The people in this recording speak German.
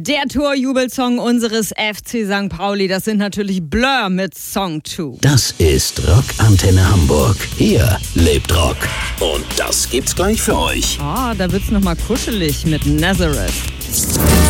Der Torjubelsong unseres FC St. Pauli, das sind natürlich Blur mit Song 2. Das ist Rock Antenne Hamburg. Hier lebt Rock. Und das gibt's gleich für euch. Da wird's nochmal kuschelig mit Nazareth.